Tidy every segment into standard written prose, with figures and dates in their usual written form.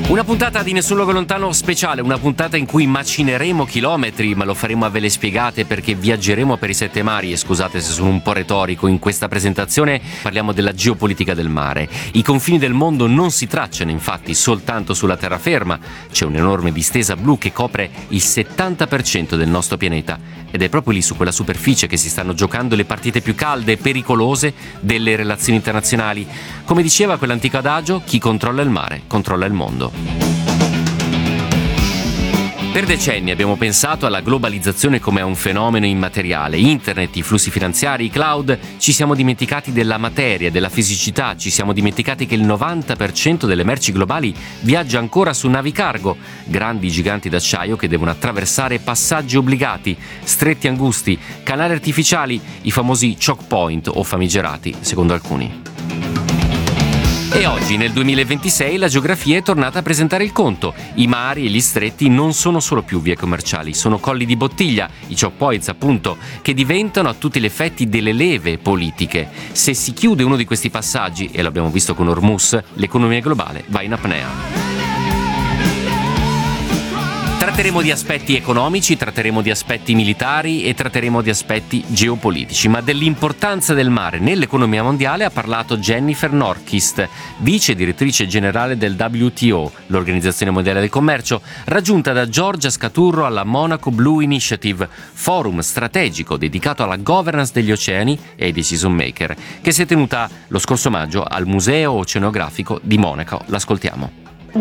Una puntata di Nessun Luogo Lontano speciale, una puntata in cui macineremo chilometri, ma lo faremo a ve le spiegate perché viaggeremo per i sette mari. E scusate se sono un po' retorico, in questa presentazione parliamo della geopolitica del mare. I confini del mondo non si tracciano infatti soltanto sulla terraferma, c'è un'enorme distesa blu che copre il 70% del nostro pianeta ed è proprio lì su quella superficie che si stanno giocando le partite più calde e pericolose delle relazioni internazionali. Come diceva quell'antico adagio, chi controlla il mare controlla il mondo. Per decenni abbiamo pensato alla globalizzazione come a un fenomeno immateriale. Internet, i flussi finanziari, i cloud, ci siamo dimenticati della materia, della fisicità, ci siamo dimenticati che il 90% delle merci globali viaggia ancora su navi cargo, grandi giganti d'acciaio che devono attraversare passaggi obbligati, stretti angusti, canali artificiali, i famosi choke point o famigerati, secondo alcuni. E oggi, nel 2026, la geografia è tornata a presentare il conto. I mari e gli stretti non sono solo più vie commerciali, sono colli di bottiglia, i choke points appunto, che diventano a tutti gli effetti delle leve politiche. Se si chiude uno di questi passaggi, e l'abbiamo visto con Hormuz, l'economia globale va in apnea. Tratteremo di aspetti economici, tratteremo di aspetti militari e tratteremo di aspetti geopolitici, ma dell'importanza del mare nell'economia mondiale ha parlato Jennifer Nordquist, vice direttrice generale del WTO, l'Organizzazione Mondiale del Commercio, raggiunta da Giorgia Scaturro alla Monaco Blue Initiative, forum strategico dedicato alla governance degli oceani e ai decision maker, che si è tenuta lo scorso maggio al Museo Oceanografico di Monaco. L'ascoltiamo.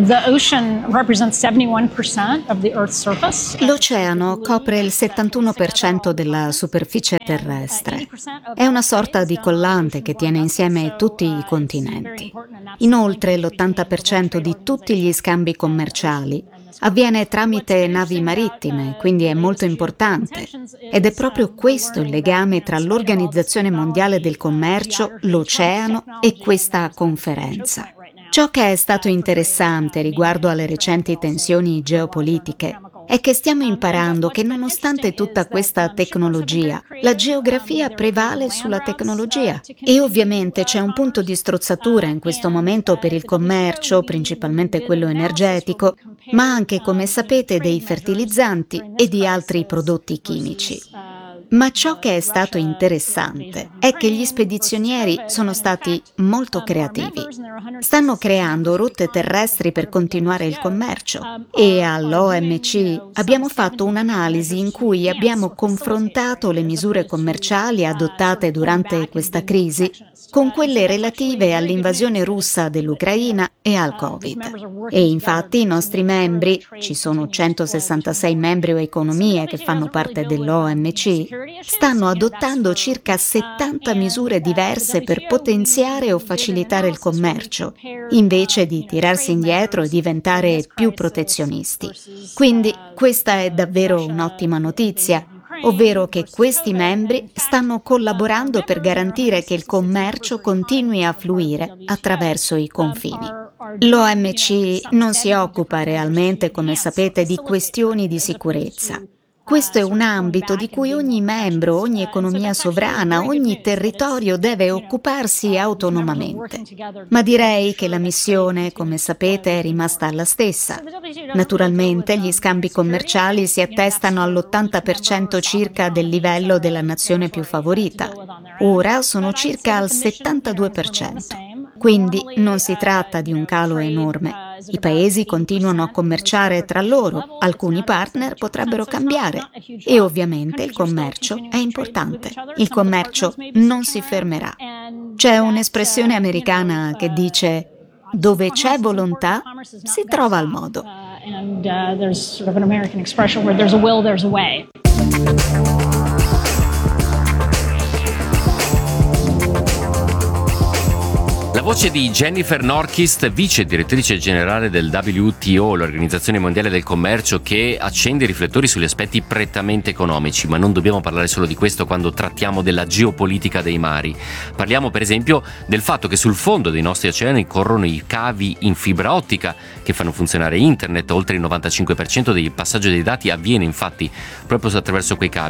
L'oceano copre il 71% della superficie terrestre. È una sorta di collante che tiene insieme tutti i continenti. Inoltre l'80% di tutti gli scambi commerciali avviene tramite navi marittime, quindi è molto importante. Ed è proprio questo il legame tra l'Organizzazione Mondiale del Commercio, l'oceano e questa conferenza. Ciò che è stato interessante riguardo alle recenti tensioni geopolitiche è che stiamo imparando che nonostante tutta questa tecnologia, la geografia prevale sulla tecnologia. E ovviamente c'è un punto di strozzatura in questo momento per il commercio, principalmente quello energetico, ma anche, come sapete, dei fertilizzanti e di altri prodotti chimici. Ma ciò che è stato interessante è che gli spedizionieri sono stati molto creativi. Stanno creando rotte terrestri per continuare il commercio e all'OMC abbiamo fatto un'analisi in cui abbiamo confrontato le misure commerciali adottate durante questa crisi con quelle relative all'invasione russa dell'Ucraina e al Covid. E infatti i nostri membri, ci sono 166 membri o economie che fanno parte dell'OMC, stanno adottando circa 70 misure diverse per potenziare o facilitare il commercio, invece di tirarsi indietro e diventare più protezionisti. Quindi questa è davvero un'ottima notizia, ovvero che questi membri stanno collaborando per garantire che il commercio continui a fluire attraverso i confini. L'OMC non si occupa realmente, come sapete, di questioni di sicurezza. Questo è un ambito di cui ogni membro, ogni economia sovrana, ogni territorio deve occuparsi autonomamente. Ma direi che la missione, come sapete, è rimasta la stessa. Naturalmente gli scambi commerciali si attestano all'80% circa del livello della nazione più favorita. Ora sono circa al 72%. Quindi non si tratta di un calo enorme. I paesi continuano a commerciare tra loro, alcuni partner potrebbero cambiare e ovviamente il commercio è importante. Il commercio non si fermerà. C'è un'espressione americana che dice: dove c'è volontà si trova il modo. La voce di Jennifer Nordquist, vice direttrice generale del WTO, l'Organizzazione Mondiale del Commercio, che accende i riflettori sugli aspetti prettamente economici, ma non dobbiamo parlare solo di questo quando trattiamo della geopolitica dei mari. Parliamo per esempio del fatto che sul fondo dei nostri oceani corrono i cavi in fibra ottica che fanno funzionare internet. Oltre il 95% del passaggio dei dati avviene infatti proprio attraverso quei cavi.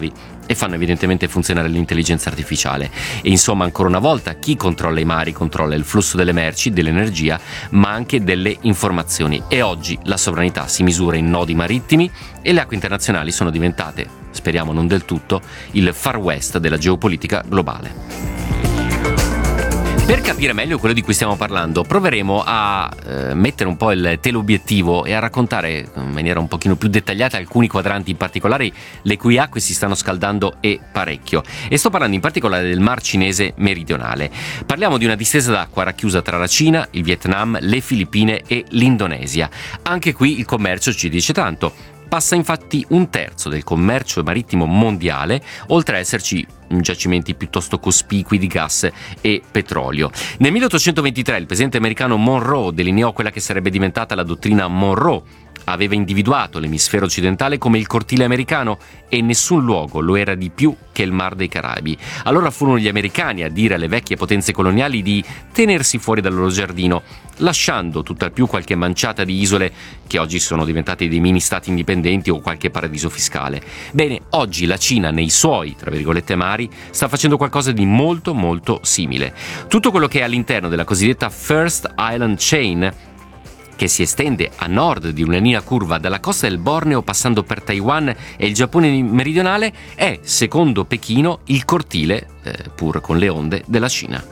e fanno evidentemente funzionare l'intelligenza artificiale. E insomma, ancora una volta, chi controlla i mari controlla il flusso delle merci, dell'energia, ma anche delle informazioni. E oggi la sovranità si misura in nodi marittimi e le acque internazionali sono diventate, speriamo non del tutto, il Far West della geopolitica globale. Per capire meglio quello di cui stiamo parlando, proveremo a mettere un po' il teleobiettivo e a raccontare in maniera un pochino più dettagliata alcuni quadranti in particolare, le cui acque si stanno scaldando e parecchio. E sto parlando in particolare del Mar Cinese meridionale. Parliamo di una distesa d'acqua racchiusa tra la Cina, il Vietnam, le Filippine e l'Indonesia. Anche qui il commercio ci dice tanto. Passa infatti un terzo del commercio marittimo mondiale, oltre a esserci giacimenti piuttosto cospicui di gas e petrolio. Nel 1823 il presidente americano Monroe delineò quella che sarebbe diventata la dottrina Monroe. Aveva individuato l'emisfero occidentale come il cortile americano e nessun luogo lo era di più che il Mar dei Caraibi. Allora furono gli americani a dire alle vecchie potenze coloniali di tenersi fuori dal loro giardino, lasciando tutt'al più qualche manciata di isole che oggi sono diventate dei mini stati indipendenti o qualche paradiso fiscale. Bene, oggi la Cina nei suoi, tra virgolette, mari sta facendo qualcosa di molto molto simile. Tutto quello che è all'interno della cosiddetta First Island Chain, che si estende a nord di una linea curva dalla costa del Borneo passando per Taiwan e il Giappone meridionale, è, secondo Pechino, il cortile, pur con le onde, della Cina.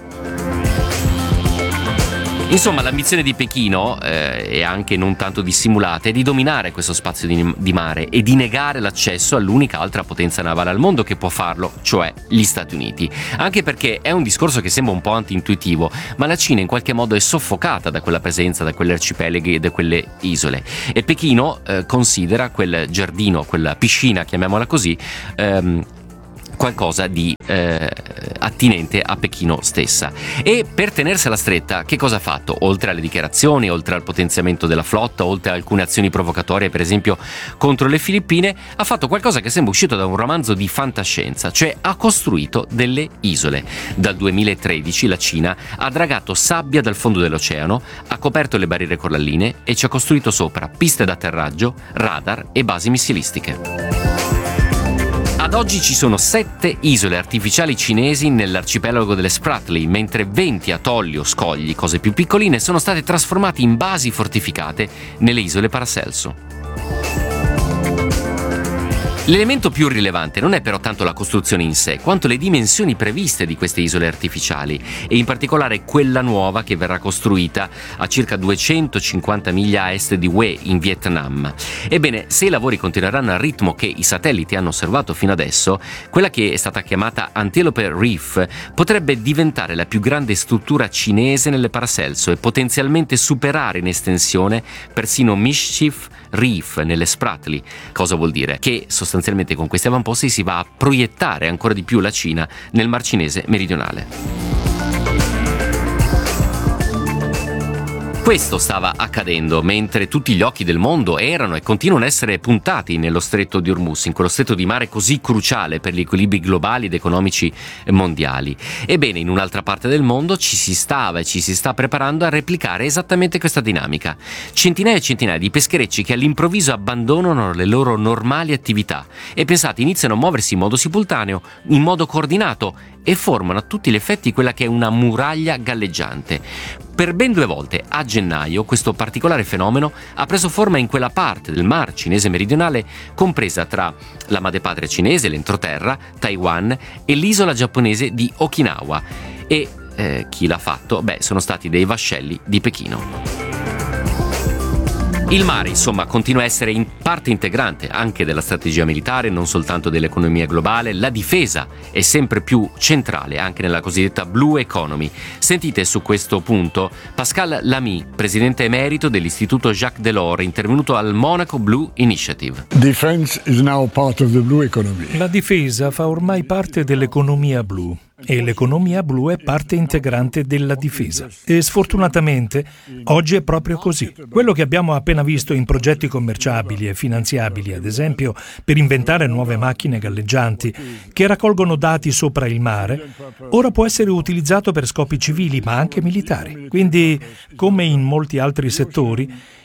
Insomma, l'ambizione di Pechino, e anche non tanto dissimulata, è di dominare questo spazio di mare e di negare l'accesso all'unica altra potenza navale al mondo che può farlo, cioè gli Stati Uniti. Anche perché è un discorso che sembra un po' anti-intuitivo, ma la Cina in qualche modo è soffocata da quella presenza, da quegli arcipelaghi e da quelle isole. E Pechino considera quel giardino, quella piscina, chiamiamola così, qualcosa di attinente a Pechino stessa. E per tenersela stretta, che cosa ha fatto? Oltre alle dichiarazioni, oltre al potenziamento della flotta, oltre a alcune azioni provocatorie, per esempio contro le Filippine, ha fatto qualcosa che sembra uscito da un romanzo di fantascienza, cioè ha costruito delle isole. Dal 2013 la Cina ha dragato sabbia dal fondo dell'oceano, ha coperto le barriere coralline e ci ha costruito sopra piste d'atterraggio, radar e basi missilistiche. Ad oggi ci sono 7 isole artificiali cinesi nell'arcipelago delle Spratly, mentre 20 atolli o scogli, cose più piccoline, sono state trasformate in basi fortificate nelle isole Paracelso. L'elemento più rilevante non è però tanto la costruzione in sé, quanto le dimensioni previste di queste isole artificiali, e in particolare quella nuova che verrà costruita a circa 250 miglia a est di Hue, in Vietnam. Ebbene, se i lavori continueranno al ritmo che i satelliti hanno osservato fino adesso, quella che è stata chiamata Antelope Reef potrebbe diventare la più grande struttura cinese nelle Paracelso e potenzialmente superare in estensione persino Mischief Reef nelle Spratly. Cosa vuol dire? Che sostanzialmente con questi avamposti si va a proiettare ancora di più la Cina nel Mar Cinese meridionale. Questo stava accadendo mentre tutti gli occhi del mondo erano e continuano a essere puntati nello stretto di Hormuz, in quello stretto di mare così cruciale per gli equilibri globali ed economici mondiali. Ebbene, in un'altra parte del mondo ci si stava e ci si sta preparando a replicare esattamente questa dinamica. Centinaia e centinaia di pescherecci che all'improvviso abbandonano le loro normali attività e, pensate, iniziano a muoversi in modo simultaneo, in modo coordinato, e formano a tutti gli effetti quella che è una muraglia galleggiante. Per ben 2 volte a gennaio questo particolare fenomeno ha preso forma in quella parte del Mar Cinese meridionale compresa tra la madrepatria cinese, l'entroterra, Taiwan e l'isola giapponese di Okinawa. E chi l'ha fatto? Sono stati dei vascelli di Pechino. Il mare, insomma, continua a essere in parte integrante anche della strategia militare, non soltanto dell'economia globale. La difesa è sempre più centrale anche nella cosiddetta Blue Economy. Sentite su questo punto Pascal Lamy, presidente emerito dell'Istituto Jacques Delors, intervenuto al Monaco Blue Initiative. Defense is now part of the blue economy. La difesa fa ormai parte dell'economia blu. E l'economia blu è parte integrante della difesa. E sfortunatamente oggi è proprio così. Quello che abbiamo appena visto in progetti commerciabili e finanziabili, ad esempio per inventare nuove macchine galleggianti che raccolgono dati sopra il mare, ora può essere utilizzato per scopi civili ma anche militari. Quindi, come in molti altri settori,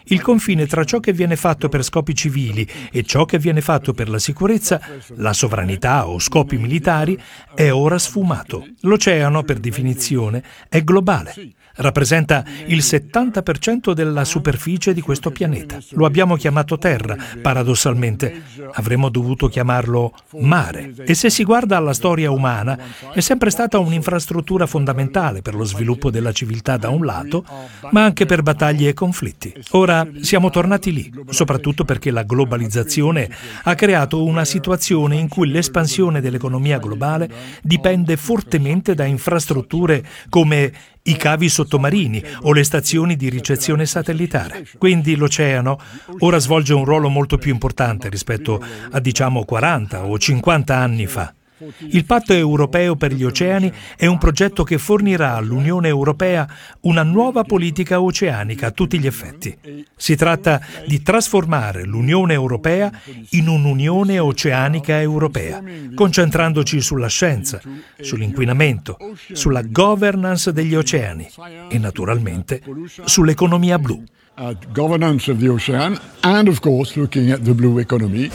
Il confine tra ciò che viene fatto per scopi civili e ciò che viene fatto per la sicurezza, la sovranità o scopi militari, è ora sfumato. L'oceano, per definizione, è globale. Rappresenta il 70% della superficie di questo pianeta. Lo abbiamo chiamato terra, paradossalmente. Avremmo dovuto chiamarlo mare. E se si guarda alla storia umana, è sempre stata un'infrastruttura fondamentale per lo sviluppo della civiltà da un lato, ma anche per battaglie e conflitti. Ora siamo tornati lì, soprattutto perché la globalizzazione ha creato una situazione in cui l'espansione dell'economia globale dipende fortemente da infrastrutture come i cavi sottomarini o le stazioni di ricezione satellitare. Quindi l'oceano ora svolge un ruolo molto più importante rispetto a 40 o 50 anni fa. Il Patto europeo per gli oceani è un progetto che fornirà all'Unione Europea una nuova politica oceanica a tutti gli effetti. Si tratta di trasformare l'Unione Europea in un'Unione Oceanica Europea, concentrandoci sulla scienza, sull'inquinamento, sulla governance degli oceani e naturalmente sull'economia blu. Governance of the ocean and of course looking at the blue economy.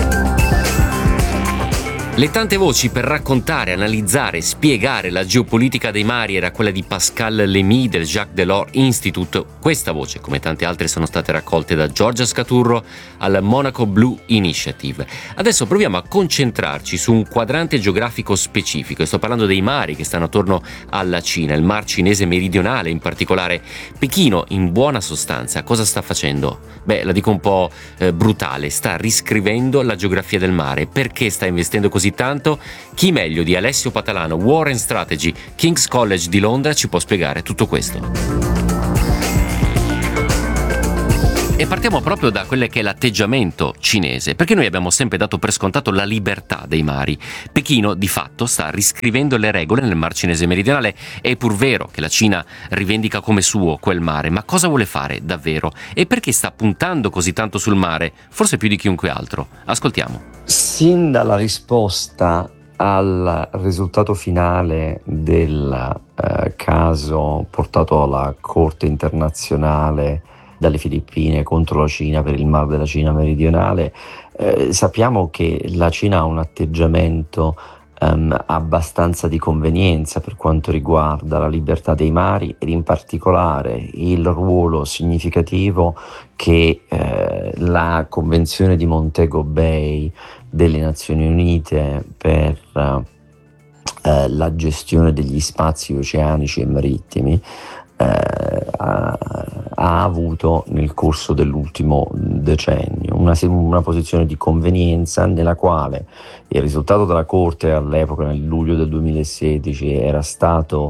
Le tante voci per raccontare, analizzare e spiegare la geopolitica dei mari era quella di Pascal Lamy del Jacques Delors Institute. Questa voce, come tante altre, sono state raccolte da Giorgia Scaturro al Monaco Blue Initiative. Adesso proviamo a concentrarci su un quadrante geografico specifico e sto parlando dei mari che stanno attorno alla Cina, il Mar Cinese meridionale, in particolare Pechino. In buona sostanza, cosa sta facendo? La dico un po' brutale, sta riscrivendo la geografia del mare. Perché sta investendo così tanto? Chi meglio di Alessio Patalano, Warren Strategy, King's College di Londra, ci può spiegare tutto questo. E partiamo proprio da quello che è l'atteggiamento cinese, perché noi abbiamo sempre dato per scontato la libertà dei mari. Pechino di fatto sta riscrivendo le regole nel Mar Cinese meridionale. È pur vero che la Cina rivendica come suo quel mare, ma cosa vuole fare davvero? E perché sta puntando così tanto sul mare, forse più di chiunque altro? Ascoltiamo. Sin dalla risposta al risultato finale del caso portato alla Corte internazionale dalle Filippine contro la Cina per il Mar della Cina meridionale, sappiamo che la Cina ha un atteggiamento abbastanza di convenienza per quanto riguarda la libertà dei mari ed in particolare il ruolo significativo che la Convenzione di Montego Bay delle Nazioni Unite per la gestione degli spazi oceanici e marittimi ha avuto nel corso dell'ultimo decennio, una posizione di convenienza nella quale il risultato della Corte all'epoca, nel luglio del 2016, era stato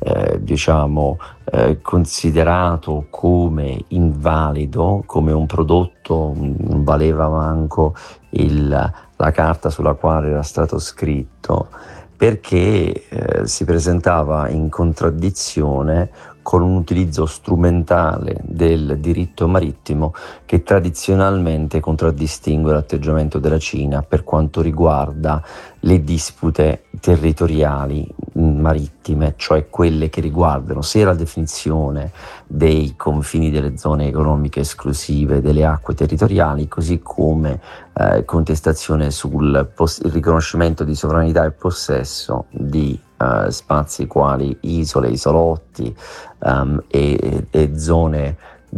considerato come invalido, come un prodotto, non valeva manco la carta sulla quale era stato scritto, perché si presentava in contraddizione con un utilizzo strumentale del diritto marittimo che tradizionalmente contraddistingue l'atteggiamento della Cina per quanto riguarda le dispute territoriali marittime, cioè quelle che riguardano sia la definizione dei confini delle zone economiche esclusive delle acque territoriali, così come contestazione sul riconoscimento di sovranità e possesso di spazi quali isole, isolotti e zone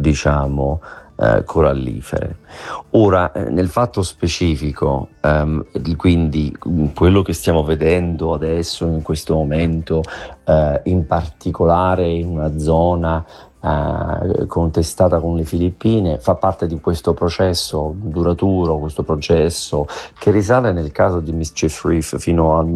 corallifere. Ora, nel fatto specifico, quindi quello che stiamo vedendo adesso in questo momento, in particolare in una zona contestata con le Filippine, fa parte di questo processo duraturo, questo processo che risale nel caso di Mischief Reef fino al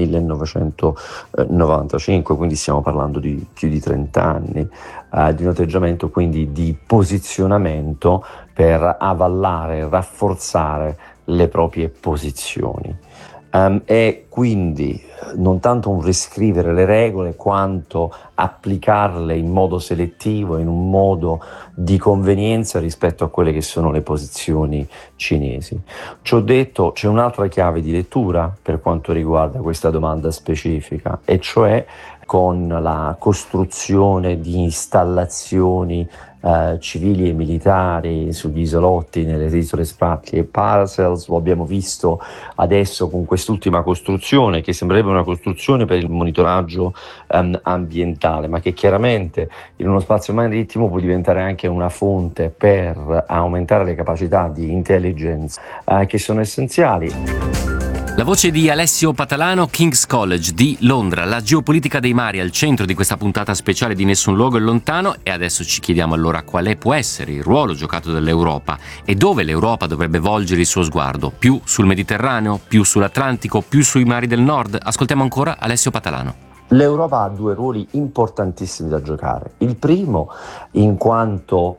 1995, quindi stiamo parlando di più di 30 anni, di un atteggiamento quindi di posizionamento per avallare e rafforzare le proprie posizioni. È quindi non tanto un riscrivere le regole quanto applicarle in modo selettivo, in un modo di convenienza rispetto a quelle che sono le posizioni cinesi. Ciò detto, c'è un'altra chiave di lettura per quanto riguarda questa domanda specifica, e cioè con la costruzione di installazioni civili e militari sugli isolotti, nelle isole Spratly e Paracels. Lo abbiamo visto adesso con quest'ultima costruzione, che sembrerebbe una costruzione per il monitoraggio ambientale, ma che chiaramente in uno spazio marittimo può diventare anche una fonte per aumentare le capacità di intelligence che sono essenziali. La voce di Alessio Patalano, King's College di Londra. La geopolitica dei mari al centro di questa puntata speciale di Nessun luogo è lontano, e adesso ci chiediamo allora quale può essere il ruolo giocato dall'Europa e dove l'Europa dovrebbe volgere il suo sguardo. Più sul Mediterraneo, più sull'Atlantico, più sui mari del nord? Ascoltiamo ancora Alessio Patalano. L'Europa ha due ruoli importantissimi da giocare. Il primo in quanto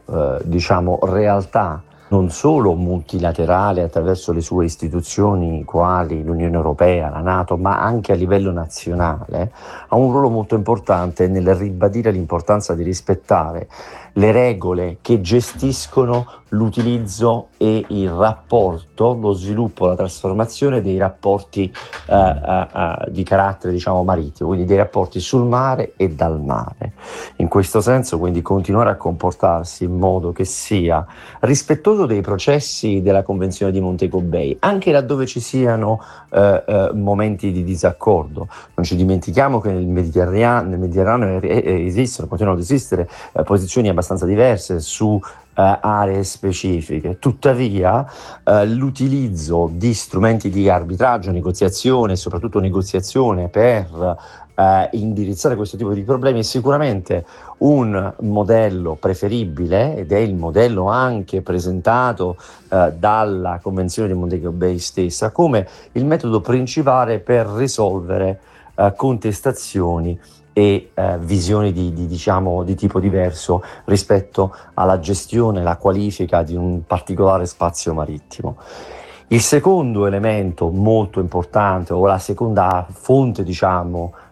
realtà non solo multilaterale attraverso le sue istituzioni quali l'Unione Europea, la NATO, ma anche a livello nazionale, ha un ruolo molto importante nel ribadire l'importanza di rispettare le regole che gestiscono l'utilizzo e il rapporto, lo sviluppo, la trasformazione dei rapporti di carattere marittimo, quindi dei rapporti sul mare e dal mare. In questo senso, quindi, continuare a comportarsi in modo che sia rispettoso dei processi della Convenzione di Montego Bay, anche laddove ci siano momenti di disaccordo. Non ci dimentichiamo che nel Mediterraneo esistono, continuano ad esistere posizioni abbastanza diverse su aree specifiche. Tuttavia l'utilizzo di strumenti di arbitraggio, negoziazione e soprattutto negoziazione per indirizzare questo tipo di problemi è sicuramente un modello preferibile, ed è il modello anche presentato dalla Convenzione di Montego Bay stessa come il metodo principale per risolvere contestazioni e visioni di tipo diverso rispetto alla gestione, la qualifica di un particolare spazio marittimo. Il secondo elemento molto importante, o la seconda fonte